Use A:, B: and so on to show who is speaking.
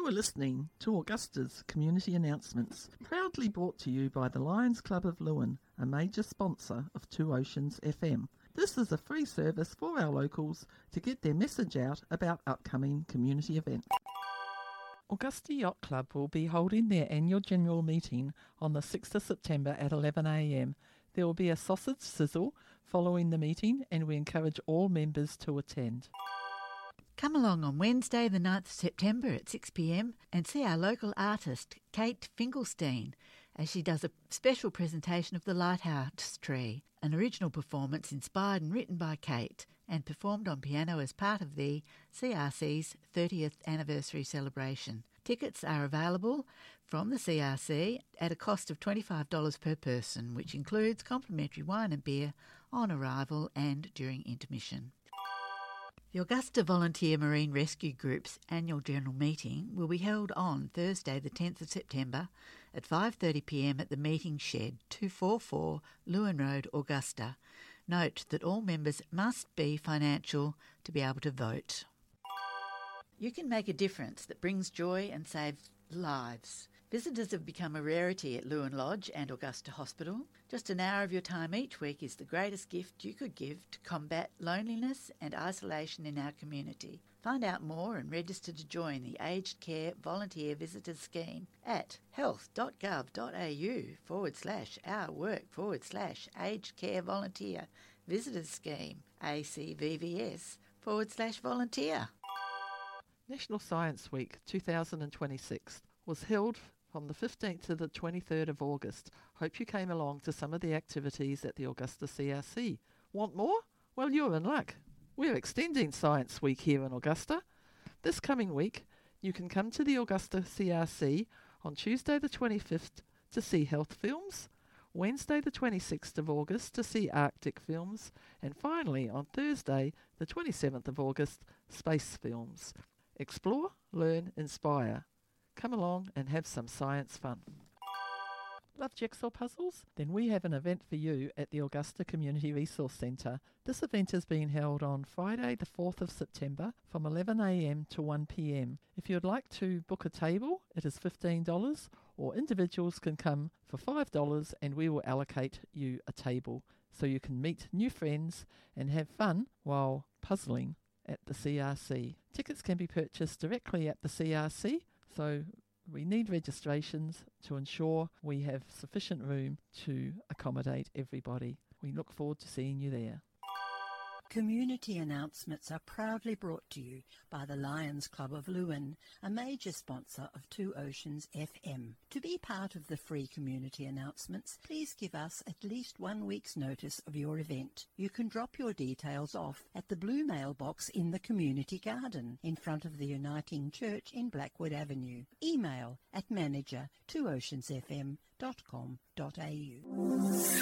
A: are listening to Augusta's Community Announcements, proudly brought to you by the Lions Club of Lewin, a major sponsor of Two Oceans FM. This is a free service for our locals to get their message out about upcoming community events. Augusta Yacht Club will be holding their annual general meeting on the 6th of September at 11 a.m. There will be a sausage sizzle following the meeting, and we encourage all members to attend.
B: Come along on Wednesday the 9th of September at 6 p.m. and see our local artist Kate Finkelstein as she does a special presentation of the Lighthouse Tree, an original performance inspired and written by Kate and performed on piano as part of the CRC's 30th anniversary celebration. Tickets are available from the CRC at a cost of $25 per person, which includes complimentary wine and beer on arrival and during intermission. The Augusta Volunteer Marine Rescue Group's annual general meeting will be held on Thursday the 10th of September at 5:30 p.m. at the meeting shed 244 Lewin Road, Augusta. Note that all members must be financial to be able to vote. You can make a difference that brings joy and saves lives. Visitors have become a rarity at Lewin Lodge and Augusta Hospital. Just an hour of your time each week is the greatest gift you could give to combat loneliness and isolation in our community. Find out more and register to join the Aged Care Volunteer Visitors Scheme at health.gov.au/our-work/Aged Care Volunteer Visitors Scheme, ACVVS/volunteer.
A: National Science Week 2026 was held from the 15th to the 23rd of August. Hope you came along to some of the activities at the Augusta CRC. Want more? Well, you're in luck. We're extending Science Week here in Augusta. This coming week, you can come to the Augusta CRC on Tuesday the 25th to see health films, Wednesday the 26th of August to see Arctic films, and finally on Thursday the 27th of August, space films. Explore, learn, inspire. Come along and have some science fun. Love jigsaw puzzles? Then we have an event for you at the Augusta Community Resource Centre. This event is being held on Friday the 4th of September from 11 a.m. to 1 p.m. If you'd like to book a table, it is $15, or individuals can come for $5 and we will allocate you a table so you can meet new friends and have fun while puzzling at the CRC. Tickets can be purchased directly at the CRC, so we need registrations to ensure we have sufficient room to accommodate everybody. We look forward to seeing you there.
C: Community announcements are proudly brought to you by the Lions Club of Lewin, a major sponsor of Two Oceans FM. To be part of the free community announcements, please give us at least 1 week's notice of your event. You can drop your details off at the blue mailbox in the community garden in front of the Uniting Church in Blackwood Avenue. Email at manager@twooceansfm.com.au.